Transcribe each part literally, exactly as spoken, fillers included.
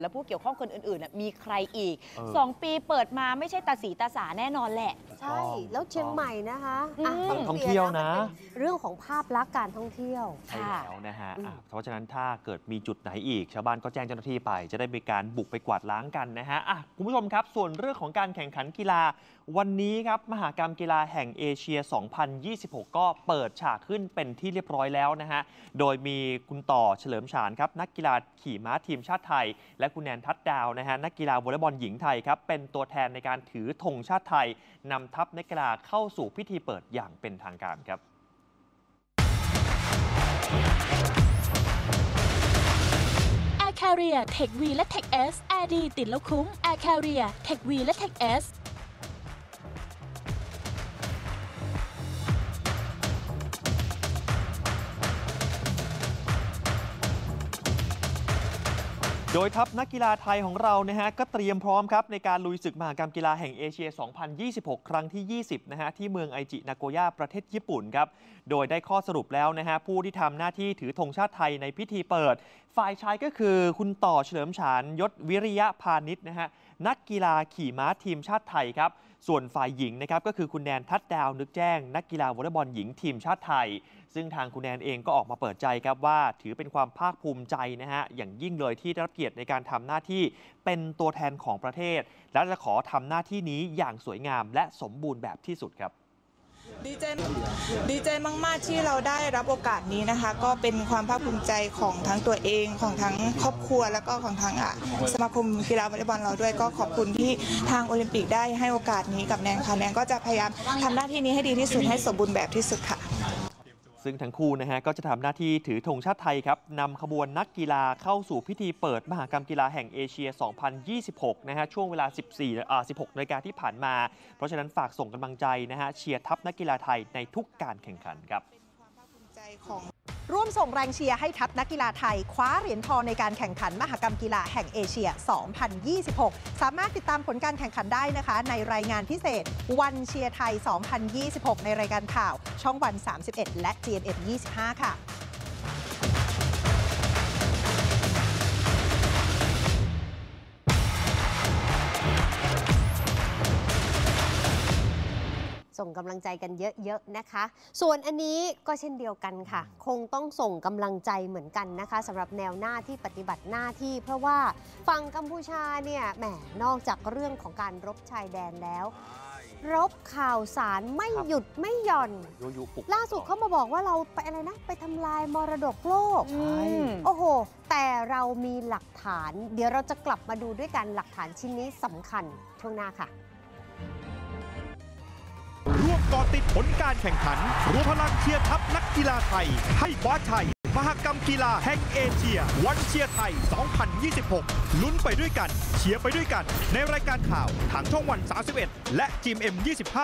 และผู้เกี่ยวข้องคนอื่นๆมีใครอีกสองปีเปิดมาไม่ใช่ตาสีตาสาแน่นอนแหละใช่แล้วเชียงใหม่นะคะต้องท่องเที่ยวนะเรื่องของภาพลักษณ์การท่องเที่ยวใช่แล้วนะฮะเพราะฉะนั้นถ้าเกิดมีจุดไหนอีกชาวบ้านก็แจ้งเจ้าหน้าที่ไปจะได้มีการบุกไปกวาดล้างกันนะฮะคุณผู้ชมครับส่วนเรื่องของการแข่งขันกีฬาวันนี้ครับมหกรรมกีฬาแห่งเอเชีย สองพันยี่สิบหก ก็เปิดฉากขึ้นเป็นที่เรียบร้อยแล้วนะฮะโดยมีคุณต่อเฉลิมฉานครับนักกีฬาขี่ม้าทีมชาติไทยและคุณแนนทัดดาวนะฮะนักกีฬาวอลเลย์บอลหญิงไทยครับเป็นตัวแทนในการถือธงชาติไทยนำทัพนักกีฬาเข้าสู่พิธีเปิดอย่างเป็นทางการครับ Air Carrier Tech V และ Tech S Air ดีติดแล้วคุ้ม Air Carrier Tech V และ Tech S โดยทัพนักกีฬาไทยของเรานะฮะก็เตรียมพร้อมครับในการลุยศึกมหกรรมกีฬาแห่งเอเชีย สองพันยี่สิบหก ครั้งที่ ยี่สิบ นะฮะที่เมืองไอจินาโกย่าประเทศญี่ปุ่นครับโดยได้ข้อสรุปแล้วนะฮะผู้ที่ทำหน้าที่ถือธงชาติไทยในพิธีเปิดฝ่ายชายก็คือคุณต่อเฉลิมฉานยศวิริยะพานิชนะฮะนักกีฬาขี่ม้าทีมชาติไทยครับส่วนฝ่ายหญิงนะครับก็คือคุณแนนทัดดาวนึกแจ้งนักกีฬาวอลเลย์บอลหญิงทีมชาติไทยซึ่งทางคุณแนนเองก็ออกมาเปิดใจครับว่าถือเป็นความภาคภูมิใจนะฮะอย่างยิ่งเลยที่ได้รับเกียรติในการทำหน้าที่เป็นตัวแทนของประเทศและจะขอทำหน้าที่นี้อย่างสวยงามและสมบูรณ์แบบที่สุดครับดีใจดีใจมากๆที่เราได้รับโอกาสนี้นะคะก็เป็นความภาคภูมิใจของทั้งตัวเองของทั้งครอบครัวแล้วก็ของทางสมาคมกีฬาวอลเลย์บอลเราด้วยก็ขอบคุณที่ทางโอลิมปิกได้ให้โอกาสนี้กับแนนค่ะแนนก็จะพยายามทำหน้าที่นี้ให้ดีที่สุดให้สมบูรณ์แบบที่สุดค่ะซึ่งทั้งคู่นะฮะก็จะทำหน้าที่ถือธงชาติไทยครับนำขบวนนักกีฬาเข้าสู่พิธีเปิดมหกรรมกีฬาแห่งเอเชีย สองพันยี่สิบหก นะฮะช่วงเวลา สิบสี่อ่าสิบหกนาฬิกาที่ผ่านมาเพราะฉะนั้นฝากส่งกำลังใจนะฮะเชียร์ทัพนักกีฬาไทยในทุกการแข่งขันครับร่วมส่งแรงเชียร์ให้ทัพนักกีฬาไทยคว้าเหรียญทองในการแข่งขันมหกรรมกีฬาแห่งเอเชีย สองพันยี่สิบหก สามารถติดตามผลการแข่งขันได้นะคะในรายงานพิเศษวันเชียร์ไทย สองพันยี่สิบหก ในรายการข่าวช่องวัน สามสิบเอ็ด และ จี เอ็ม เอ็ม ยี่สิบห้า ค่ะส่งกำลังใจกันเยอะๆนะคะส่วนอันนี้ก็เช่นเดียวกันค่ะคงต้องส่งกำลังใจเหมือนกันนะคะสำหรับแนวหน้าที่ปฏิบัติหน้าที่เพราะว่าฝั่งกัมพูชาเนี่ยแหมนอกจากเรื่องของการรบชายแดนแล้วรบข่าวสารไม่หยุดไม่หย่อนล่าสุดเขามาบอกว่าเราไปอะไรนะไปทำลายมรดกโลกโอ้โหแต่เรามีหลักฐานเดี๋ยวเราจะกลับมาดูด้วยกันหลักฐานชิ้นนี้สำคัญช่วงหน้าค่ะร่วมก่อติดผลการแข่งขันรวมพลังเชียร์ทัพนักกีฬาไทยให้คว้าชัยมหกรรมกีฬาแห่งเอเชียวันเชียร์ไทย สองพันยี่สิบหก ลุ้นไปด้วยกันเชียร์ไปด้วยกันในรายการข่าวทางช่องวัน สามสิบเอ็ด และ จี เอ็ม เอ็ม ยี่สิบห้า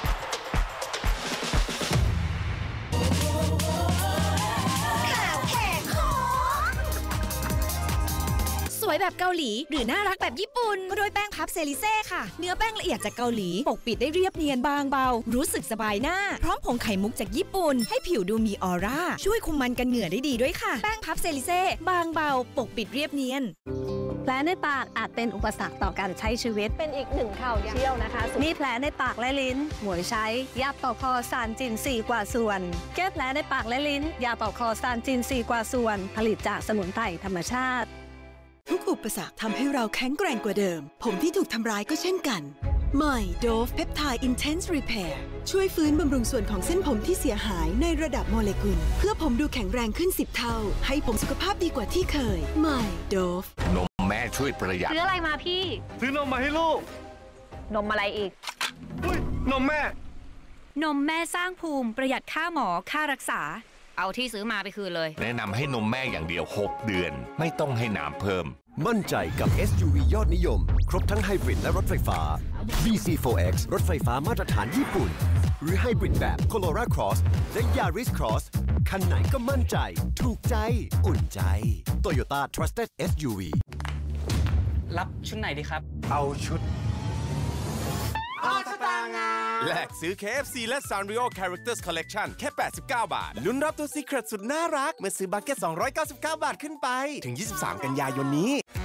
สวยแบบเกาหลีหรือน่ารักแบบญี่ปุ่นก็ด้วยแป้งพับเซริเซ่ค่ะเนื้อแป้งละเอียดจากเกาหลีปกปิดได้เรียบเนียนบางเบารู้สึกสบายหน้าพร้อมผงไข่มุกจากญี่ปุ่นให้ผิวดูมีออร่าช่วยคุมมันกันเหงื่อได้ดีด้วยค่ะแป้งพับเซริเซ่บางเบาปกปิดเรียบเนียนแผลในปากอาจเป็นอุปสรรคต่อการใช้ชีวิตเป็นอีกหนึ่งข่าวเชี่ยวนะคะมีแผลในปากและลิ้นหมวยใช้ยาปอกคอซานจินสี่กว่าส่วนแก้แผลในปากและลิ้นยาปอกคอซานจินสี่กว่าส่วนผลิตจากสมุนไพรธรรมชาติทุกอุปสรรคทำให้เราแข็งแกร่งกว่าเดิมผมที่ถูกทำร้ายก็เช่นกันใหม่ Dove Peptide Intense Repair ช่วยฟื้นบำรุงส่วนของเส้นผมที่เสียหายในระดับโมเลกุลเพื่อผมดูแข็งแรงขึ้นสิบเท่าให้ผมสุขภาพดีกว่าที่เคยใหม่ Dove นมแม่ช่วยประหยัดซื้ออะไรมาพี่ซื้อนมมาให้ลูกนมอะไรอีกนมแม่นมแม่สร้างภูมิประหยัดค่าหมอค่ารักษาเอาที่ซื้อมาไปคืนเลยแนะนำให้นมแม่อย่างเดียวหกเดือนไม่ต้องให้น้ำเพิ่มมั่นใจกับ เอส ยู วี ยอดนิยมครบทั้งไฮบริดและรถไฟฟ้า บี ซี โฟร์ เอ็กซ์ รถไฟฟ้ามาตรฐานญี่ปุ่นหรือไฮบริดแบบ Corolla Cross และ Yaris Cross คันไหนก็มั่นใจถูกใจอุ่นใจ Toyota Trusted เอส ยู วีรับชุดไหนดีครับเอาชุดออสตางาแลกซื้อ เค เอฟ ซี และ Sanrio Characters Collection แค่แปดสิบเก้าบาทลุ้นรับตัว Secret สุดน่ารักเมื่อซื้อบัคเก็ตสองร้อยเก้าสิบเก้าบาทขึ้นไปถึงยี่สิบสามกันยายนนี้